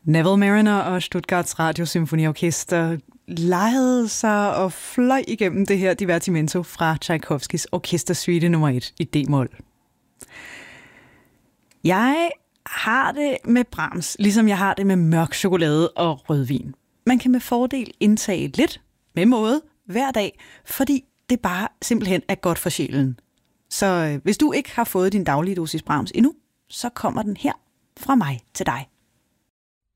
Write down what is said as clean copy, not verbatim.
Neville Mariner og Stuttgarts Radiosymfoniorkester legede sig og fløj igennem det her divertimento fra Tchaikovskis orkestersuite nummer 1 i D-mol. Jeg har det med Brahms, ligesom jeg har det med mørk chokolade og rødvin. Man kan med fordel indtage lidt med måde hver dag, fordi det bare simpelthen er godt for sjælen. Så hvis du ikke har fået din daglige dosis Brahms endnu, så kommer den her fra mig til dig.